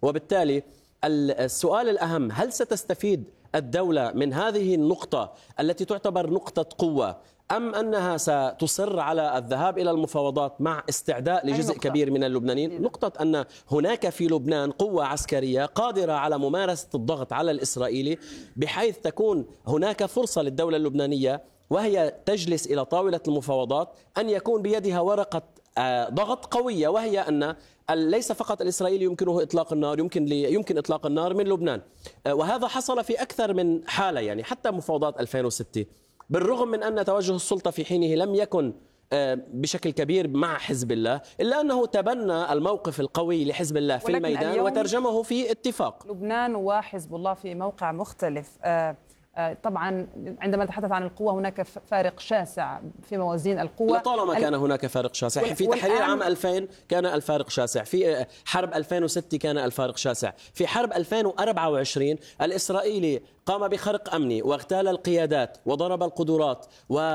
وبالتالي السؤال الأهم: هل ستستفيد الدولة من هذه النقطة التي تعتبر نقطة قوة، أم أنها ستصر على الذهاب إلى المفاوضات مع استعداء لجزء كبير من اللبنانيين؟ نقطة أن هناك في لبنان قوة عسكرية قادرة على ممارسة الضغط على الإسرائيلي، بحيث تكون هناك فرصة للدولة اللبنانية وهي تجلس إلى طاولة المفاوضات أن يكون بيدها ورقة ضغط قوية، وهي أن ليس فقط الإسرائيلي يمكنه إطلاق النار، يمكن إطلاق النار من لبنان. وهذا حصل في أكثر من حالة، يعني حتى مفاوضات 2006 بالرغم من أن توجه السلطة في حينه لم يكن بشكل كبير مع حزب الله، إلا أنه تبنى الموقف القوي لحزب الله في الميدان وترجمه في اتفاق. لبنان وحزب الله في موقع مختلف. طبعا عندما نتحدث عن القوة هناك فارق شاسع في موازين القوة. لطالما كان هناك فارق شاسع. في تحرير عام 2000 كان الفارق شاسع، في حرب 2006 كان الفارق شاسع، في حرب 2024 الإسرائيلي قام بخرق أمني واغتال القيادات وضرب القدرات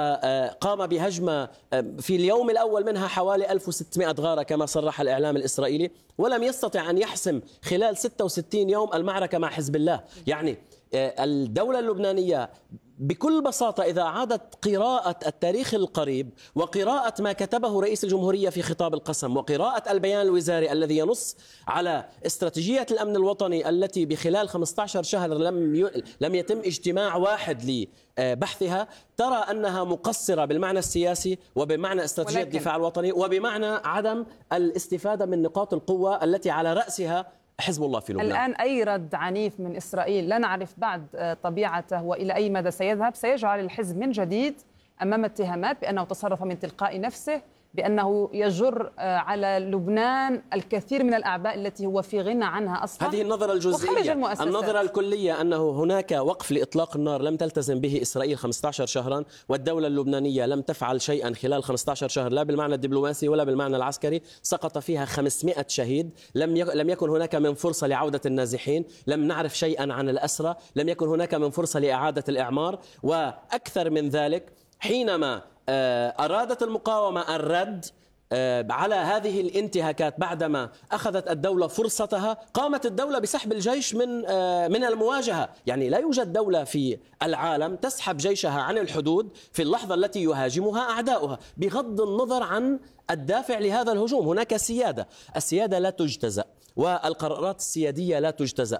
وقام بهجمة في اليوم الأول منها حوالي 1600 غارة كما صرح الإعلام الإسرائيلي، ولم يستطع أن يحسم خلال 66 يوم المعركة مع حزب الله. يعني الدولة اللبنانية بكل بساطة إذا عادت قراءة التاريخ القريب وقراءة ما كتبه رئيس الجمهورية في خطاب القسم وقراءة البيان الوزاري الذي ينص على استراتيجية الأمن الوطني التي بخلال 15 شهر لم يتم اجتماع واحد لبحثها، ترى أنها مقصرة بالمعنى السياسي وبمعنى استراتيجية الدفاع الوطني وبمعنى عدم الاستفادة من نقاط القوة التي على رأسها حزب الله في لبنان. الآن أي رد عنيف من إسرائيل لا نعرف بعد طبيعته وإلى أي مدى سيذهب سيجعل الحزب من جديد أمام اتهامات بأنه تصرف من تلقاء نفسه، بأنه يجر على لبنان الكثير من الأعباء التي هو في غنى عنها أصلا. هذه النظرة الجزئية. النظرة الكلية أنه هناك وقف لإطلاق النار لم تلتزم به إسرائيل 15 شهرا، والدولة اللبنانية لم تفعل شيئا خلال 15 شهر لا بالمعنى الدبلوماسي ولا بالمعنى العسكري، سقط فيها 500 شهيد، لم يكن هناك من فرصة لعودة النازحين، لم نعرف شيئا عن الأسرى، لم يكن هناك من فرصة لإعادة الإعمار. وأكثر من ذلك، حينما أرادت المقاومة الرد على هذه الانتهاكات بعدما أخذت الدولة فرصتها، قامت الدولة بسحب الجيش من المواجهة. يعني لا يوجد دولة في العالم تسحب جيشها عن الحدود في اللحظة التي يهاجمها أعداؤها بغض النظر عن الدافع لهذا الهجوم. هناك سيادة، السيادة لا تجتزأ والقرارات السيادية لا تجتزأ.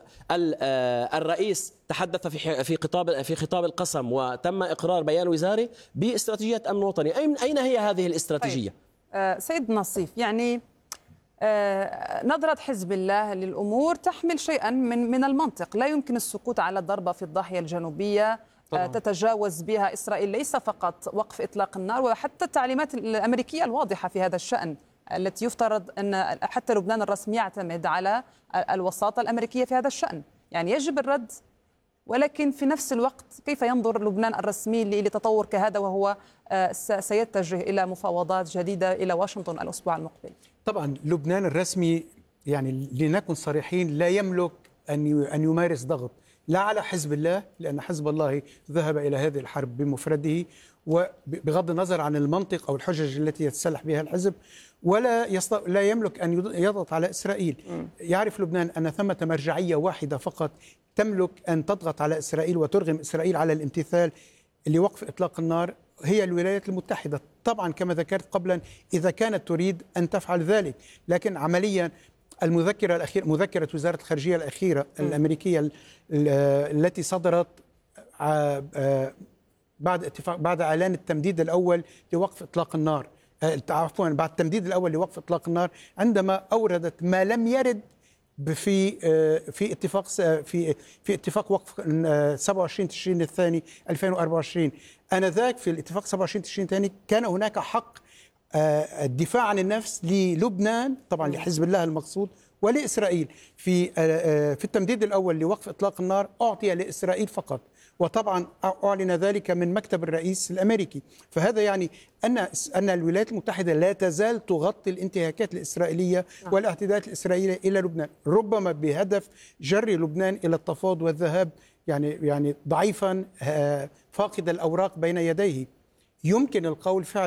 الرئيس تحدث في خطاب القسم وتم إقرار بيان وزاري باستراتيجية أمن وطني. أين هي هذه الاستراتيجية؟ سيد نصيف، يعني نظرة حزب الله للأمور تحمل شيئا من المنطق. لا يمكن السكوت على ضربة في الضاحية الجنوبية تتجاوز بها إسرائيل ليس فقط وقف إطلاق النار، وحتى التعليمات الأمريكية الواضحة في هذا الشأن التي يفترض أن حتى لبنان الرسمي يعتمد على الوساطة الأمريكية في هذا الشأن. يعني يجب الرد، ولكن في نفس الوقت كيف ينظر لبنان الرسمي لتطور كهذا وهو سيتجه إلى مفاوضات جديدة إلى واشنطن الأسبوع المقبل؟ طبعا لبنان الرسمي، يعني لنكن صريحين، لا يملك أن يمارس ضغط لا على حزب الله، لأن حزب الله ذهب إلى هذه الحرب بمفرده وبغض النظر عن المنطق أو الحجج التي يتسلح بها الحزب، لا يملك أن يضغط على إسرائيل. يعرف لبنان أن ثمة مرجعية واحدة فقط تملك أن تضغط على إسرائيل وترغم إسرائيل على الامتثال لوقف إطلاق النار، هي الولايات المتحدة. طبعا كما ذكرت قبلا إذا كانت تريد أن تفعل ذلك، لكن عمليا المذكرة الأخيرة، مذكرة وزارة الخارجية الأخيرة الأمريكية التي صدرت بعد إعلان التمديد الأول لوقف إطلاق النار، عفوا بعد التمديد الأول لوقف إطلاق النار، عندما أوردت ما لم يرد في اتفاق وقف 27 تشرين الثاني 2024. آنذاك في الاتفاق 27 تشرين الثاني كان هناك حق الدفاع عن النفس للبنان، طبعا لحزب الله المقصود، ولإسرائيل. في التمديد الأول لوقف إطلاق النار أعطي لإسرائيل فقط، وطبعا أعلن ذلك من مكتب الرئيس الأمريكي. فهذا يعني أن الولايات المتحدة لا تزال تغطي الانتهاكات الإسرائيلية والاعتداءات الإسرائيلية إلى لبنان، ربما بهدف جر لبنان إلى التفاوض والذهاب يعني ضعيفا فاقد الأوراق بين يديه. يمكن القول فعلا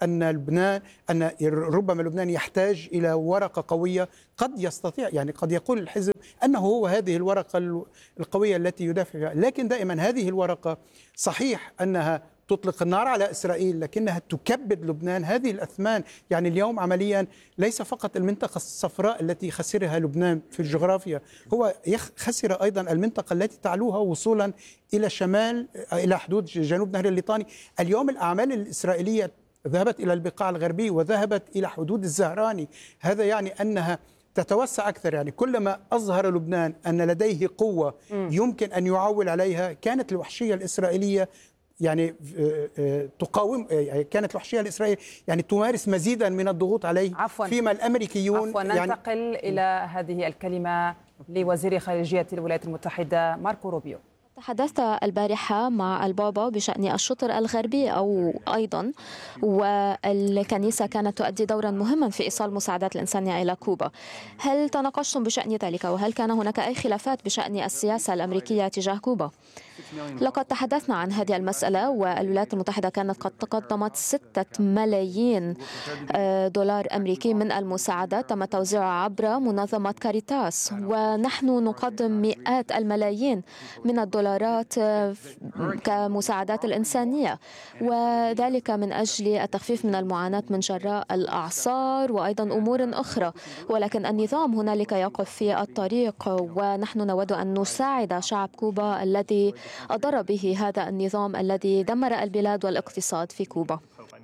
أن ربما لبنان يحتاج إلى ورقة قوية. قد يستطيع، يعني قد يقول الحزب أنه هو هذه الورقة القوية التي يدافع بها، لكن دائما هذه الورقة صحيح أنها تطلق النار على إسرائيل، لكنها تكبد لبنان هذه الأثمان. يعني اليوم عمليا ليس فقط المنطقة الصفراء التي خسرها لبنان في الجغرافيا، هو خسر أيضا المنطقة التي تعلوها وصولا إلى شمال، إلى حدود جنوب نهر الليطاني. اليوم الأعمال الإسرائيلية ذهبت إلى البقاع الغربي وذهبت إلى حدود الزهراني، هذا يعني أنها تتوسع أكثر. يعني كلما أظهر لبنان أن لديه قوة يمكن أن يعول عليها، كانت الوحشية الإسرائيلية يعني تقاوم، كانت الوحشية الإسرائيلية يعني تمارس مزيدا من الضغوط عليه. عفواً. فيما الأمريكيون ننتقل إلى هذه الكلمة لوزير خارجية الولايات المتحدة ماركو روبيو. تحدثت البارحة مع البابا بشأن الشطر الغربي أيضا، والكنيسة كانت تؤدي دورا مهما في إيصال مساعدات الإنسانية إلى كوبا. هل تناقشتم بشأن ذلك، وهل كان هناك أي خلافات بشأن السياسة الأمريكية تجاه كوبا؟ لقد تحدثنا عن هذه المسألة، والولايات المتحدة كانت قد تقدمت 6 ملايين دولار أمريكي من المساعدات تم توزيعها عبر منظمة كاريتاس، ونحن نقدم مئات الملايين من الدولارات كمساعدات الإنسانية، وذلك من أجل التخفيف من المعاناة من جراء الأعصار وأيضا أمور أخرى. ولكن النظام هنالك يقف في الطريق، ونحن نود أن نساعد شعب كوبا الذي أضر به هذا النظام الذي دمر البلاد والاقتصاد في كوبا.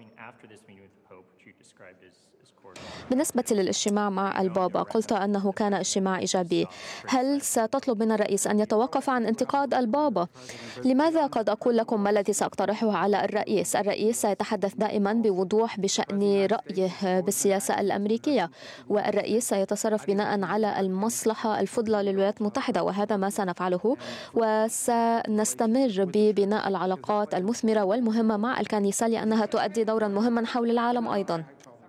بالنسبة للاجتماع مع البابا، قلت أنه كان اجتماع إيجابي. هل ستطلب من الرئيس أن يتوقف عن انتقاد البابا؟ لماذا قد أقول لكم ما الذي سأقترحه على الرئيس؟ الرئيس سيتحدث دائما بوضوح بشأن رأيه بالسياسة الأمريكية، والرئيس سيتصرف بناء على المصلحة الفضلى للولايات المتحدة، وهذا ما سنفعله. وسنستمر ببناء العلاقات المثمرة والمهمة مع الكنيسة لأنها تؤدي دورا مهما حول العالم أيضا.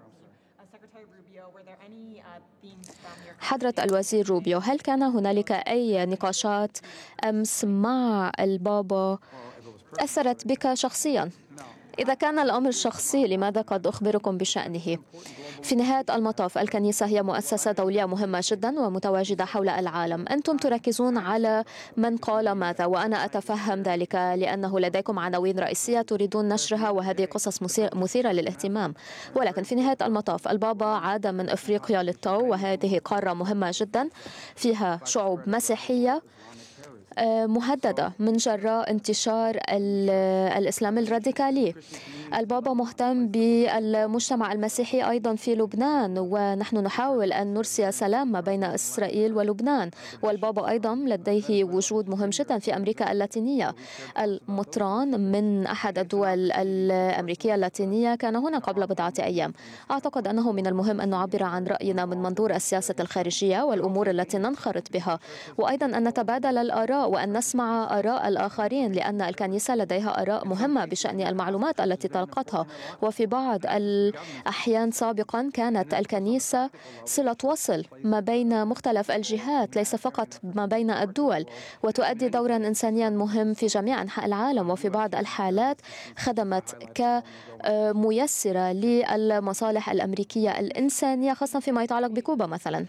حضرة الوزير روبيو، هل كان هنالك أي نقاشات أمس مع البابا أثرت بك شخصيا؟ إذا كان الأمر شخصي، لماذا قد أخبركم بشأنه؟ في نهاية المطاف الكنيسة هي مؤسسة دولية مهمة جدا ومتواجدة حول العالم. أنتم تركزون على من قال ماذا، وأنا أتفهم ذلك لأنه لديكم عناوين رئيسية تريدون نشرها، وهذه قصص مثيرة للاهتمام. ولكن في نهاية المطاف البابا عاد من إفريقيا للتو، وهذه قارة مهمة جدا فيها شعوب مسيحية مهددة من جراء انتشار الإسلام الراديكالي. البابا مهتم بالمجتمع المسيحي أيضا في لبنان، ونحن نحاول أن نرسي سلام ما بين إسرائيل ولبنان. والبابا أيضا لديه وجود مهم جدا في أمريكا اللاتينية. المطران من أحد الدول الأمريكية اللاتينية كان هنا قبل بضعة أيام. أعتقد أنه من المهم أن نعبر عن رأينا من منظور السياسة الخارجية والأمور التي ننخرط بها، وأيضا أن نتبادل الآراء وأن نسمع آراء الآخرين، لأن الكنيسة لديها آراء مهمة بشأن المعلومات التي تلقتها. وفي بعض الأحيان سابقا كانت الكنيسة صلة وصل ما بين مختلف الجهات، ليس فقط ما بين الدول، وتؤدي دورا إنسانيا مهم في جميع أنحاء العالم. وفي بعض الحالات خدمت كميسرة للمصالح الأمريكية الإنسانية، خاصة فيما يتعلق بكوبا مثلا.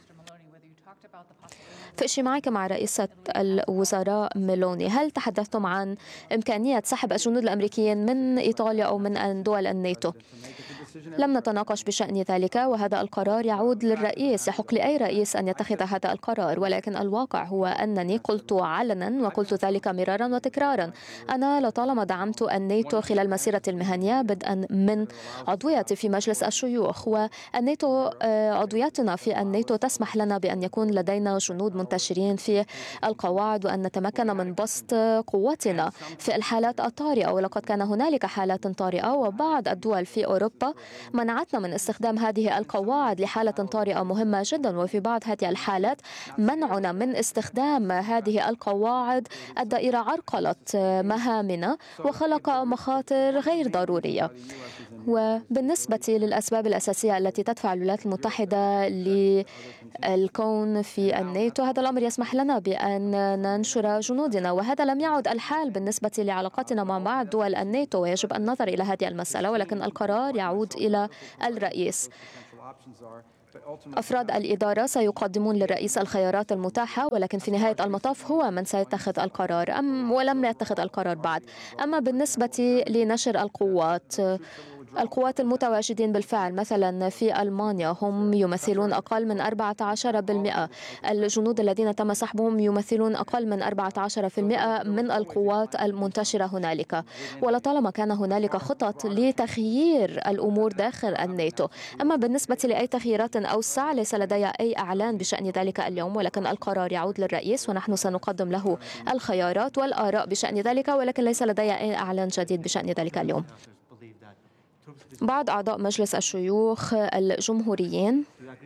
في اجتماعك مع رئيسة الوزراء ميلوني، هل تحدثتم عن إمكانية سحب الجنود الأمريكيين من إيطاليا أو من دول الناتو؟ لم نتناقش بشأن ذلك، وهذا القرار يعود للرئيس. يحق لأي رئيس أن يتخذ هذا القرار، ولكن الواقع هو أنني قلت علنا وقلت ذلك مرارا وتكرارا. أنا لطالما دعمت الناتو خلال مسيرة المهنية بدءا من عضويتي في مجلس الشيوخ، والناتو عضويتنا في الناتو تسمح لنا بأن يكون لدينا جنود منتشرين في القواعد وأن نتمكن من بسط قوتنا في الحالات الطارئة. ولقد كان هنالك حالات طارئة، وبعض الدول في أوروبا منعتنا من استخدام هذه القواعد لحالة طارئة مهمة جدا. وفي بعض هذه الحالات منعنا من استخدام هذه القواعد أدى إلى عرقلة مهامنا وخلق مخاطر غير ضرورية. وبالنسبة للأسباب الأساسية التي تدفع الولايات المتحدة للكون في الناتو، هذا الأمر يسمح لنا بأن ننشر جنودنا، وهذا لم يعد الحال بالنسبة لعلاقاتنا مع بعض دول الناتو، ويجب النظر إلى هذه المسألة، ولكن القرار يعود إلى الرئيس. أفراد الإدارة سيقدمون للرئيس الخيارات المتاحة، ولكن في نهاية المطاف هو من سيتخذ القرار ولم يتخذ القرار بعد. أما بالنسبة لنشر القوات المتواجدين بالفعل مثلا في ألمانيا هم يمثلون أقل من 14%، الجنود الذين تم سحبهم يمثلون أقل من 14% من القوات المنتشرة هنالك، ولطالما كان هنالك خطط لتغيير الأمور داخل الناتو. أما بالنسبة لأي تغييرات أوسع ليس لدي أي إعلان بشأن ذلك اليوم، ولكن القرار يعود للرئيس ونحن سنقدم له الخيارات والآراء بشأن ذلك، ولكن ليس لدي أي إعلان جديد بشأن ذلك اليوم. بعض أعضاء مجلس الشيوخ الجمهوريين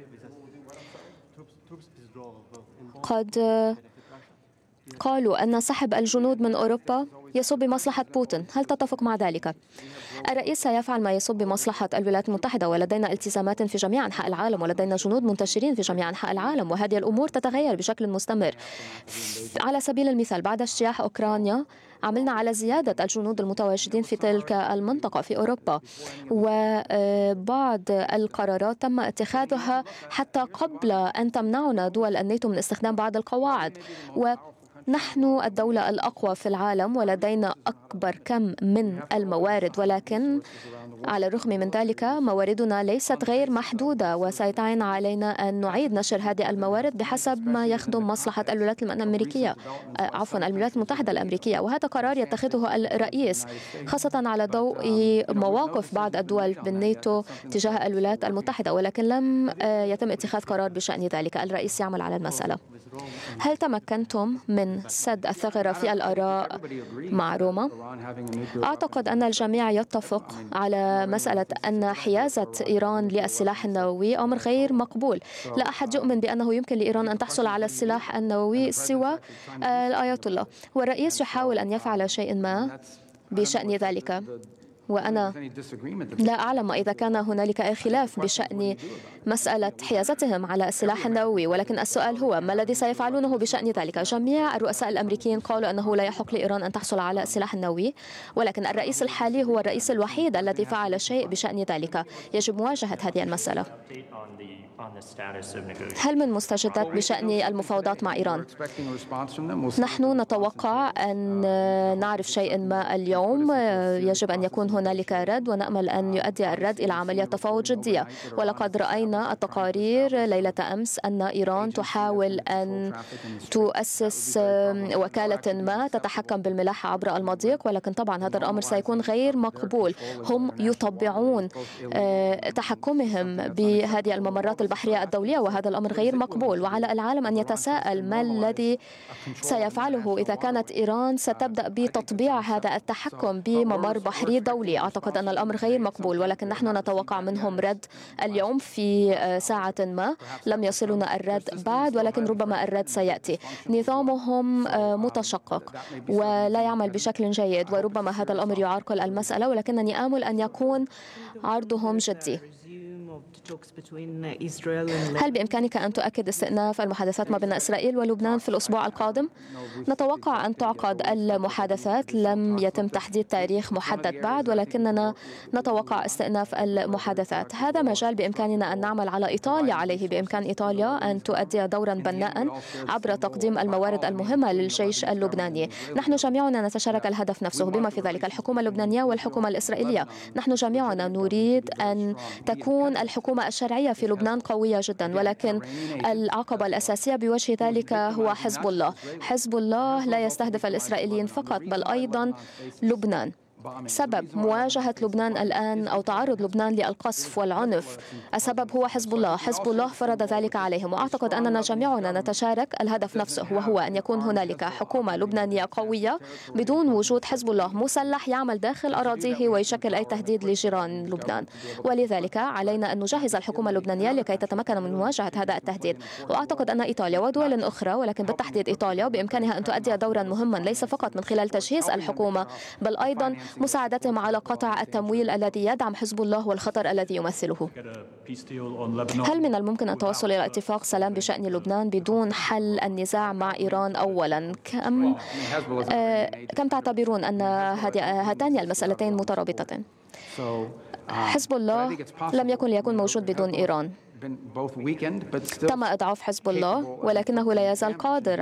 قد قالوا أن سحب الجنود من أوروبا يصب بمصلحة بوتين. هل تتفق مع ذلك؟ الرئيس سيفعل ما يصب بمصلحة الولايات المتحدة، ولدينا التزامات في جميع أنحاء العالم، ولدينا جنود منتشرين في جميع أنحاء العالم، وهذه الأمور تتغير بشكل مستمر. على سبيل المثال بعد اجتياح أوكرانيا عملنا على زيادة الجنود المتواجدين في تلك المنطقة في أوروبا، وبعض القرارات تم اتخاذها حتى قبل أن تمنعنا دول الناتو من استخدام بعض القواعد. نحن الدولة الأقوى في العالم ولدينا أكبر كم من الموارد، ولكن على الرغم من ذلك مواردنا ليست غير محدودة، وسيتعين علينا أن نعيد نشر هذه الموارد بحسب ما يخدم مصلحة الولايات المتحدة الأمريكية. وهذا قرار يتخذه الرئيس خاصة على ضوء مواقف بعض الدول بالناتو تجاه الولايات المتحدة، ولكن لم يتم اتخاذ قرار بشأن ذلك. الرئيس يعمل على المسألة. هل تمكنتم من سد الثغرة في الآراء مع روما؟ أعتقد أن الجميع يتفق على مسألة أن حيازة إيران للسلاح النووي أمر غير مقبول. لا أحد يؤمن بأنه يمكن لإيران أن تحصل على السلاح النووي سوى الآية الله، والرئيس يحاول أن يفعل شيء ما بشأن ذلك، وأنا لا أعلم إذا كان هنالك أي خلاف بشأن مسألة حيازتهم على السلاح النووي، ولكن السؤال هو ما الذي سيفعلونه بشأن ذلك؟ جميع الرؤساء الأمريكيين قالوا أنه لا يحق لإيران أن تحصل على السلاح النووي، ولكن الرئيس الحالي هو الرئيس الوحيد الذي فعل شيء بشأن ذلك. يجب مواجهة هذه المسألة. هل من مستجدات بشأن المفاوضات مع إيران؟ نحن نتوقع أن نعرف شيء ما اليوم. يجب أن يكون هنالك رد، ونأمل أن يؤدي الرد إلى عملية تفاوض جدية. ولقد رأينا التقارير ليلة أمس أن إيران تحاول أن تؤسس وكالة ما تتحكم بالملاحة عبر المضيق، ولكن طبعا هذا الأمر سيكون غير مقبول. هم يطبعون تحكمهم بهذه الممرات البحرية الدولية، وهذا الأمر غير مقبول. وعلى العالم أن يتساءل ما الذي سيفعله إذا كانت إيران ستبدأ بتطبيع هذا التحكم بممر بحري دولي. أعتقد أن الأمر غير مقبول، ولكن نحن نتوقع منهم رد اليوم في ساعة ما. لم يصلنا الرد بعد، ولكن ربما الرد سيأتي. نظامهم متشقق ولا يعمل بشكل جيد، وربما هذا الأمر يعرقل المسألة، ولكنني آمل أن يكون عرضهم جدي. هل بإمكانك أن تؤكد استئناف المحادثات ما بين إسرائيل ولبنان في الأسبوع القادم؟ نتوقع أن تعقد المحادثات. لم يتم تحديد تاريخ محدد بعد، ولكننا نتوقع استئناف المحادثات. هذا مجال بإمكاننا أن نعمل على إيطاليا عليه. بإمكان إيطاليا أن تؤدي دورا بناء عبر تقديم الموارد المهمة للجيش اللبناني. نحن جميعنا نتشارك الهدف نفسه، بما في ذلك الحكومة اللبنانية والحكومة الإسرائيلية. نحن جميعنا نريد أن تكون الحكومة الشرعية في لبنان قوية جدا، ولكن العقبة الأساسية بوجه ذلك هو حزب الله. حزب الله لا يستهدف الإسرائيليين فقط بل أيضا لبنان. سبب مواجهة لبنان الآن أو تعرض لبنان للقصف والعنف السبب هو حزب الله. حزب الله فرض ذلك عليهم، وأعتقد أننا جميعنا نتشارك الهدف نفسه، وهو أن يكون هنالك حكومة لبنانية قوية بدون وجود حزب الله مسلح يعمل داخل أراضيه ويشكل أي تهديد لجيران لبنان. ولذلك علينا أن نجهز الحكومة اللبنانية لكي تتمكن من مواجهة هذا التهديد. وأعتقد أن إيطاليا ودول أخرى، ولكن بالتحديد إيطاليا، بإمكانها أن تؤدي دورا مهما ليس فقط من خلال تجهيز الحكومة بل أيضا مساعدتهم على قطع التمويل الذي يدعم حزب الله والخطر الذي يمثله. هل من الممكن التوصل إلى اتفاق سلام بشأن لبنان بدون حل النزاع مع إيران أولا؟ كم تعتبرون أن هاتان المسألتين مترابطتين؟ حزب الله لم يكن موجود بدون إيران. تم إضعاف حزب الله ولكنه لا يزال قادر